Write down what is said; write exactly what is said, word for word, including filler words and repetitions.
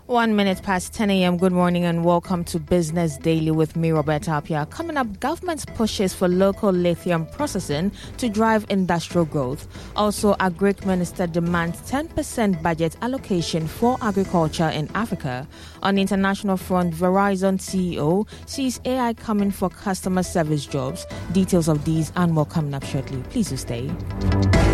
One minute past ten a.m. Good morning and welcome to Business Daily with me, Roberta Apia. Coming up, government's pushes for local lithium processing to drive industrial growth. Also, Agric Minister demands ten percent budget allocation for agriculture in Africa. On the international front, Verizon C E O sees A I coming for customer service jobs. Details of these and more coming up shortly. Please do stay.